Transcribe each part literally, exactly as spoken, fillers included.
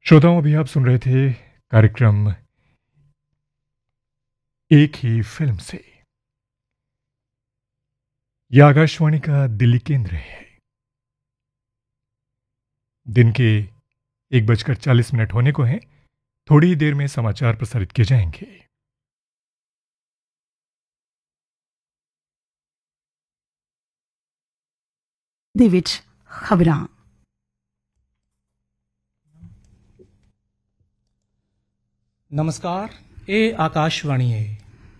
श्रोताओं, अभी आप सुन रहे थे कार्यक्रम एक ही फिल्म से। यह आकाशवाणी का दिल्ली केंद्र है। दिन के एक बजकर चालीस मिनट होने को हैं। थोड़ी ही देर में समाचार प्रसारित किए जाएंगे। ਦੇ ਵਿੱਚ ਖਬਰਾਂ। ਨਮਸਕਾਰ, ਇਹ ਆਕਾਸ਼ਵਾਣੀ ਹੈ।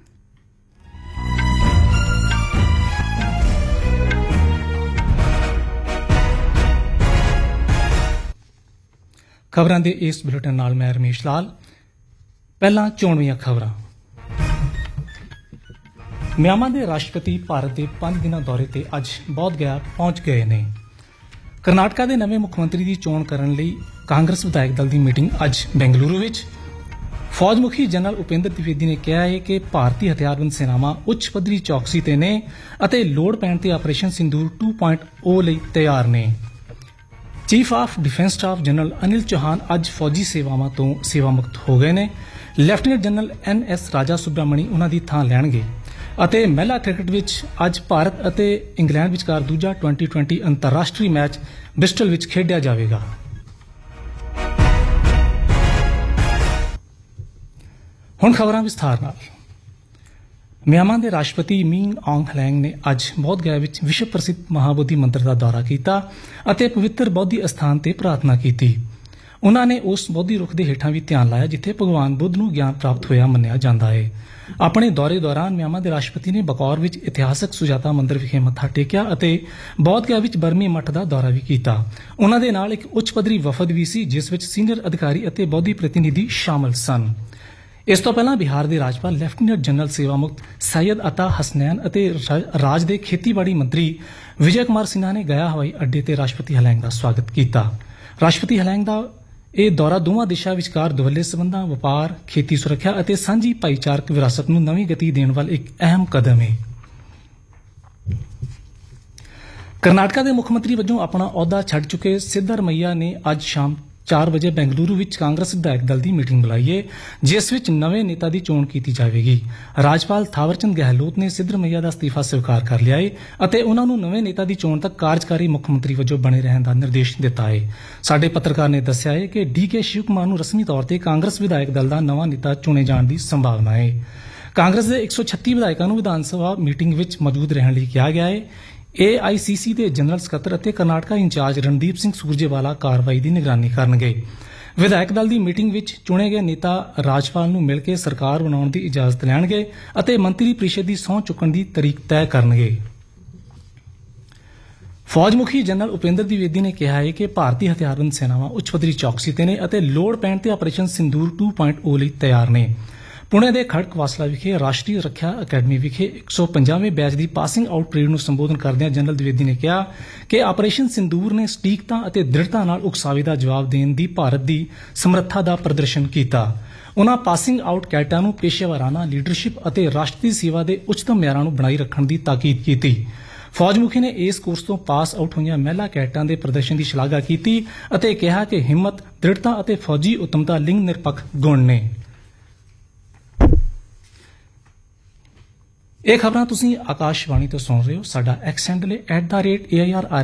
ਖਬਰਾਂ ਦੇ ਇਸ ਬੁਲੇਟਿਨ ਨਾਲ ਮੈਂ ਰਮੇਸ਼ ਲਾਲ। ਪਹਿਲਾਂ ਚੋਣਵੀਆਂ ਖਬਰਾਂ। ਮਿਆਂਮਾਰ ਦੇ ਰਾਸ਼ਟਰਪਤੀ ਭਾਰਤ ਦੇ ਪੰਜ ਦਿਨਾਂ ਦੌਰੇ ਤੇ ਅੱਜ ਬੌਧ ਗਯਾ ਪਹੁੰਚ ਗਏ ਨੇ। ਕਰਨਾਟਕਾ ਦੇ ਨਵੇਂ ਮੁੱਖ ਮੰਤਰੀ ਦੀ ਚੋਣ ਕਰਨ ਲਈ ਕਾਂਗਰਸ ਵਿਧਾਇਕ ਦਲ ਦੀ ਮੀਟਿੰਗ ਅੱਜ ਬੈਂਗਲੁਰੂ ਵਿੱਚ। ਫੌਜ ਮੁਖੀ ਜਨਰਲ ਉਪੇਂਦਰ ਤ੍ਰਿਵੇਦੀ ਨੇ ਕਿਹਾ ਹੈ ਕਿ ਭਾਰਤੀ ਹਥਿਆਰਬੰਦ ਸੈਨਾਵਾਂ ਉੱਚ ਪੱਧਰੀ ਚੌਕਸੀ ਤੇ ਨੇ ਅਤੇ ਲੋੜ ਪੈਣ ਤੇ ਆਪਰੇਸ਼ਨ ਸਿੰਦੂਰ ਟੂ ਪੁਆਇੰਟ ਓ ਲਈ ਤਿਆਰ ਨੇ। Chief of defence staff general Anil Chauhan ਅੱਜ ਫੌਜੀ ਸੇਵਾਵਾਂ ਤੋਂ ਸੇਵਾ ਮੁਕਤ ਹੋ ਗਏ ਨੇ। ਲੈਫਟੀਨੈਂਟ ਜਨਰਲ ਐਨ ਐਸ ਰਾਜਾ ਸੁਬਰਾਮਣੀ ਉਹਨਾਂ ਦੀ ਥਾਂ ਲੈਣਗੇ ਅਤੇ ਮਹਿਲਾ ਕ੍ਰਿਕਟ ਵਿੱਚ ਅੱਜ ਭਾਰਤ ਅਤੇ ਇੰਗਲੈਂਡ ਵਿਚਕਾਰ ਦੂਜਾ ਟਵੈਂਟੀ ਟਵੈਂਟੀ ਅੰਤਰਰਾਸ਼ਟਰੀ ਮੈਚ ਬ੍ਰਿਸਟਲ ਵਿੱਚ ਖੇਡਿਆ ਜਾਵੇਗਾ। ਹੁਣ ਖਬਰਾਂ ਵਿਸਥਾਰ ਨਾਲ। ਮਿਆਂਮਾਰ ਦੇ ਰਾਸ਼ਟਰਪਤੀ ਮੀਨ ਔਂਗ ਹਲੈਂਗ ਨੇ ਅੱਜ ਬੌਧ ਗਯਾ ਵਿੱਚ ਵਿਸ਼ਵ ਪ੍ਰਸਿੱਧ ਮਹਾਬੋਧੀ ਮੰਦਰ ਦਾ ਦੌਰਾ ਕੀਤਾ ਅਤੇ ਪਵਿੱਤਰ ਬੌਧੀ ਅਸਥਾਨ ਤੇ ਪ੍ਰਾਰਥਨਾ ਕੀਤੀ। ਉਨ੍ਹਾਂ ਨੇ ਉਸ ਬੌਧੀ ਰੁੱਖ ਦੇ ਹੇਠਾਂ ਵੀ ਧਿਆਨ ਲਾਇਆ ਜਿੱਥੇ ਭਗਵਾਨ ਬੁੱਧ ਨੂੰ ਗਿਆਨ ਪ੍ਰਾਪਤ ਹੋਇਆ ਮੰਨਿਆ ਜਾਂਦਾ ਹੈ। ਆਪਣੇ ਦੌਰੇ ਦੌਰਾਨ ਮਿਆਂਮਾਰ ਦੇ ਰਾਸ਼ਟਰਪਤੀ ਨੇ ਬਕੌਰ ਵਿੱਚ ਇਤਿਹਾਸਕ ਸੁਜਾਤਾ ਮੰਦਰ ਵਿਖੇ ਮੱਥਾ ਟੇਕਿਆ ਅਤੇ ਬੌਧ ਗਯਾ ਵਿੱਚ ਬਰਮੀ ਮੱਠ ਦਾ ਦੌਰਾ ਵੀ ਕੀਤਾ। ਉਨ੍ਹਾਂ ਦੇ ਨਾਲ ਇੱਕ ਉੱਚ ਪੱਧਰੀ ਵਫਦ ਵੀ ਸੀ ਜਿਸ ਵਿੱਚ ਸੀਨੀਅਰ ਅਧਿਕਾਰੀ ਅਤੇ ਬੌਧੀ ਪ੍ਰਤੀਨਿਧੀ ਸ਼ਾਮਲ ਸਨ। ਇਸ ਤੋਂ ਪਹਿਲਾਂ ਬਿਹਾਰ ਦੇ ਰਾਜਪਾਲ ਲੈਫਟੀਨੈਂਟ ਜਨਰਲ ਸੇਵਾ ਮੁਕਤ ਸੈਯਦ ਅਤਾ ਹਸਨੈਨ ਅਤੇ ਰਾਜ ਦੇ ਖੇਤੀਬਾੜੀ ਮੰਤਰੀ ਵਿਜੇ ਕੁਮਾਰ ਸਿਨਹਾ ਨੇ ਗਯਾ ਹਵਾਈ ਅੱਡੇ ਤੇ ਰਾਸ਼ਟਰਪਤੀ ਹਲੈਂਗ ਦਾ ਸਵਾਗਤ ਕੀਤਾ। ਰਾਸ਼ਟਰਪਤੀ ਹਲੈਂਗ ਦਾ ਇਹ ਦੌਰਾ ਦੋਵਾਂ ਦੇਸ਼ਾਂ ਵਿਚਕਾਰ ਦੁਵੱਲੇ ਸਬੰਧਾਂ, ਵਪਾਰ, ਖੇਤੀ ਸੁਰੱਖਿਆ ਅਤੇ ਸਾਂਝੀ ਭਾਈਚਾਰਕ ਵਿਰਾਸਤ ਨੂੰ ਨਵੀਂ ਗਤੀ ਦੇਣ ਵੱਲ ਇੱਕ ਅਹਿਮ ਕਦਮ ਹੈ। ਕਰਨਾਟਕਾ ਦੇ ਮੁੱਖ ਮੰਤਰੀ ਵਜੋਂ ਆਪਣਾ ਅਹੁਦਾ ਛੱਡ ਚੁੱਕੇ ਸਿੱਧਰਮਈਆ ਨੇ ਅੱਜ ਸ਼ਾਮ ਚਾਰ ਵਜੇ ਬੈਂਗਲੁਰੂ ਵਿੱਚ ਕਾਂਗਰਸ ਵਿਧਾਇਕ ਦਲ ਦੀ ਮੀਟਿੰਗ ਬੁਲਾਈ ਹੈ ਜਿਸ ਵਿੱਚ ਨਵੇਂ ਨੇਤਾ ਦੀ ਚੋਣ ਕੀਤੀ ਜਾਵੇਗੀ। ਰਾਜਪਾਲ ਥਾਵਰਚੰਦ ਗਹਿਲੋਤ ਨੇ ਸਿੱਧਰਮਈਆ ਦਾ ਅਸਤੀਫਾ ਸਵੀਕਾਰ ਕਰ ਲਿਆ ਹੈ ਅਤੇ ਉਨ੍ਹਾਂ ਨੂੰ ਨਵੇਂ ਨੇਤਾ ਦੀ ਚੋਣ ਤੱਕ ਕਾਰਜਕਾਰੀ ਮੁੱਖ ਮੰਤਰੀ ਵਜੋਂ ਬਣੇ ਰਹਿਣ ਦਾ ਨਿਰਦੇਸ਼ ਦਿੱਤਾ ਹੈ। ਸਾਡੇ ਪੱਤਰਕਾਰ ਨੇ ਦੱਸਿਆ ਹੈ ਕਿ ਡੀ ਕੇ ਸ਼ਿਵ ਕੁਮਾਰ ਨੂੰ ਰਸਮੀ ਤੌਰ ਤੇ ਕਾਂਗਰਸ ਵਿਧਾਇਕ ਦਲ ਦਾ ਨਵਾਂ ਨੇਤਾ ਚੁਣੇ ਜਾਣ ਦੀ ਸੰਭਾਵਨਾ ਹੈ। ਕਾਂਗਰਸ ਦੇ ਇੱਕ ਸੌ ਛੱਤੀ ਵਿਧਾਇਕਾਂ ਨੂੰ ਵਿਧਾਨ ਸਭਾ ਮੀਟਿੰਗ ਵਿੱਚ ਮੌਜੂਦ ਰਹਿਣ ਲਈ ਕਿਹਾ ਗਿਆ ਹੈ। ਏ ਆਈ ਸੀ ਸੀ ਦੇ ਜਨਰਲ ਸਕੱਤਰ ਅਤੇ ਕਰਨਾਟਕਾ ਇੰਚਾਰਜ ਰਣਦੀਪ ਸਿੰਘ ਸੂਰਜੇਵਾਲਾ ਕਾਰਵਾਈ ਦੀ ਨਿਗਰਾਨੀ ਕਰਨਗੇ। ਵਿਧਾਇਕ ਦਲ ਦੀ ਮੀਟਿੰਗ ਵਿੱਚ ਚੁਣੇ ਗਏ ਨੇਤਾ ਰਾਜਪਾਲ ਨੂੰ ਮਿਲ ਕੇ ਸਰਕਾਰ ਬਣਾਉਣ ਦੀ ਇਜਾਜ਼ਤ ਲੈਣਗੇ ਅਤੇ ਮੰਤਰੀ ਪ੍ਰੀਸ਼ਦ ਦੀ ਸਹੁੰ ਚੁੱਕਣ ਦੀ ਤਰੀਕ ਤੈਅ ਕਰਨਗੇ। ਫੌਜ ਮੁਖੀ ਜਨਰਲ ਉਪੇਂਦਰ ਤ੍ਰਿਵੇਦੀ ਨੇ ਕਿਹਾ ਹੈ ਕਿ ਭਾਰਤੀ ਹਥਿਆਰਬੰਦ ਸੈਨਾਵਾਂ ਉੱਚ ਪੱਧਰੀ ਚੌਕਸੀ ਤੇ ਨੇ ਅਤੇ ਲੋੜ ਪੈਣ ਤੇ ਆਪਰੇਸ਼ਨ ਸਿੰਦੂਰ ਟੂ ਪੁਆਇੰਟ ਓ ਲਈ ਤਿਆਰ ਨੇ। ਪੁਣੇ ਦੇ ਖੜਕ ਵਾਸਲਾ ਵਿਖੇ ਰਾਸ਼ਟਰੀ ਰੱਖਿਆ ਅਕੈਡਮੀ ਵਿਖੇ ਇੱਕ ਸੌ ਪੰਜਾਹਵੇਂ ਬੈਚ ਦੀ ਪਾਸਿੰਗ ਆਊਟ ਪਰੇਡ ਨੂੰ ਸੰਬੋਧਨ ਕਰਦਿਆਂ ਜਨਰਲ ਤ੍ਰਿਵੇਦੀ ਨੇ ਕਿਹਾ ਕਿ ਆਪਰੇਸ਼ਨ ਸਿੰਦੂਰ ਨੇ ਸਟੀਕਤਾ ਅਤੇ ਦ੍ਰਿੜਤਾ ਨਾਲ ਉਕਸਾਵੇ ਦਾ ਜਵਾਬ ਦੇਣ ਦੀ ਭਾਰਤ ਦੀ ਸਮਰੱਥਾ ਦਾ ਪ੍ਰਦਰਸ਼ਨ ਕੀਤਾ। ਉਨ੍ਹਾਂ ਪਾਸਿੰਗ ਆਊਟ ਕੈਡਟਾਂ ਨੂੰ ਪੇਸ਼ੇਵਰਾਨਾ ਲੀਡਰਸ਼ਿਪ ਅਤੇ ਰਾਸ਼ਟਰੀ ਸੇਵਾ ਦੇ ਉੱਚਤਮ ਮਿਆਰਾਂ ਨੂੰ ਬਣਾਈ ਰੱਖਣ ਦੀ ਤਾਕੀਦ ਕੀਤੀ। ਫੌਜ ਮੁਖੀ ਨੇ ਇਸ ਕੋਰਸ ਤੋਂ ਪਾਸ ਆਊਟ ਹੋਈਆਂ ਮਹਿਲਾ ਕੈਡਟਾਂ ਦੇ ਪ੍ਰਦਰਸ਼ਨ ਦੀ ਸ਼ਲਾਘਾ ਕੀਤੀ ਅਤੇ ਕਿਹਾ ਕਿ ਹਿੰਮਤ, ਦ੍ਰਿੜਤਾ ਅਤੇ ਫੌਜੀ ਉੱਤਮਤਾ ਲਿੰਗ ਨਿਰਪੱਖ ਗੁਣ ਨੇ। ਇਹ ਖਬਰਾਂ ਤੁਸੀਂ ਆਕਾਸ਼ਵਾਣੀ ਤੋਂ ਸੁਣ ਰਹੇ ਹੋ। ਸਾਡਾ ਐਕਸ ਹੈਂਡਲ ਹੈ at the rate A I R